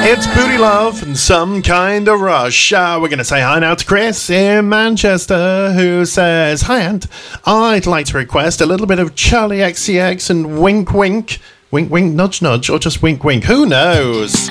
It's Booty Love and Some Kind of Rush. We're going to say hi now to Chris in Manchester, who says, "Hi, Ant. I'd like to request a little bit of Charlie XCX and Wink Wink. Wink Wink, Nudge Nudge, or just Wink Wink. Who knows?"